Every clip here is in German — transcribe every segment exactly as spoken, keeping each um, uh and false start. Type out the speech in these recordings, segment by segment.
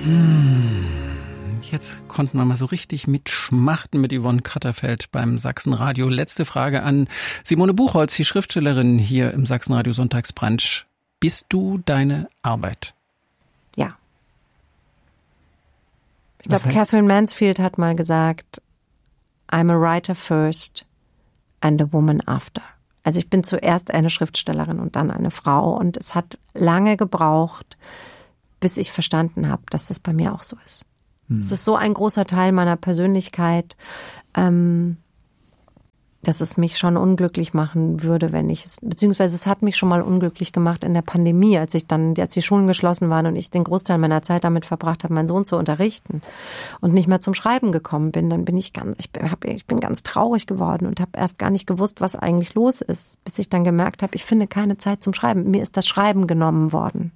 Jetzt konnten wir mal so richtig mitschmachten mit Yvonne Katterfeld beim Sachsenradio. Letzte Frage an Simone Buchholz, die Schriftstellerin hier im Sachsenradio Sonntagsbrunch. Bist du deine Arbeit? Ja. Ich glaube, Catherine Mansfield hat mal gesagt, I'm a writer first and a woman after. Also ich bin zuerst eine Schriftstellerin und dann eine Frau. Und es hat lange gebraucht, bis ich verstanden habe, dass das bei mir auch so ist. Hm. Es ist so ein großer Teil meiner Persönlichkeit, ähm, dass es mich schon unglücklich machen würde, wenn ich es, beziehungsweise es hat mich schon mal unglücklich gemacht in der Pandemie, als ich dann, als die Schulen geschlossen waren und ich den Großteil meiner Zeit damit verbracht habe, meinen Sohn zu unterrichten und nicht mehr zum Schreiben gekommen bin. Dann bin ich ganz, ich bin, hab, ich bin ganz traurig geworden und habe erst gar nicht gewusst, was eigentlich los ist, bis ich dann gemerkt habe, ich finde keine Zeit zum Schreiben. Mir ist das Schreiben genommen worden.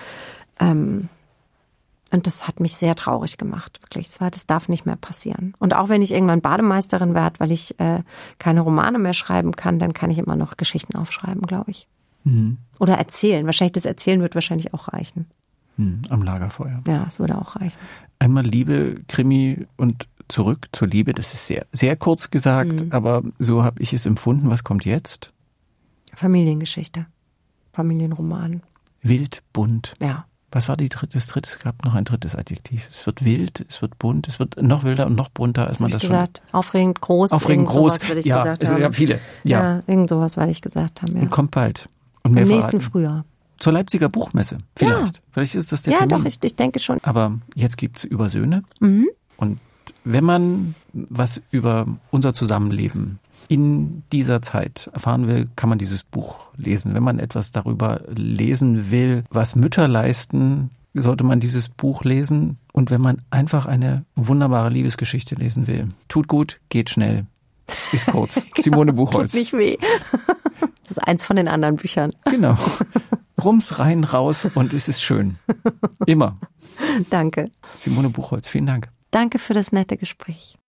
Ähm, Und das hat mich sehr traurig gemacht, wirklich. Das, war, das darf nicht mehr passieren. Und auch wenn ich irgendwann Bademeisterin werde, weil ich äh, keine Romane mehr schreiben kann, dann kann ich immer noch Geschichten aufschreiben, glaube ich. Mhm. Oder erzählen. Wahrscheinlich das Erzählen wird wahrscheinlich auch reichen. Mhm, am Lagerfeuer. Ja, es würde auch reichen. Einmal Liebe, Krimi und zurück zur Liebe. Das ist sehr, sehr kurz gesagt, mhm. aber so habe ich es empfunden. Was kommt jetzt? Familiengeschichte. Familienroman. Wild, bunt. Ja. Was war die dritte, das dritte? Es gab noch ein drittes Adjektiv. Es wird wild, es wird bunt, es wird noch wilder und noch bunter, als man das gesagt, schon... Aufregend groß. Aufregend groß, sowas, ich ja, gesagt es haben. gab viele. Ja, ja, irgend sowas, weil ich gesagt habe. Ja. Und kommt bald. Und mehr Im nächsten verraten. Frühjahr. Zur Leipziger Buchmesse, vielleicht. Ja. Vielleicht ist das der ja, Termin. Ja, doch, ich, ich denke schon. Aber jetzt gibt's über Söhne. Mhm. Und wenn man was über unser Zusammenleben in dieser Zeit erfahren will, kann man dieses Buch lesen. Wenn man etwas darüber lesen will, was Mütter leisten, sollte man dieses Buch lesen. Und wenn man einfach eine wunderbare Liebesgeschichte lesen will, tut gut, geht schnell, ist kurz. Simone Buchholz. Tut nicht weh. Das ist eins von den anderen Büchern. Genau. Rums, rein, raus und es ist schön. Immer. Danke. Simone Buchholz, vielen Dank. Danke für das nette Gespräch.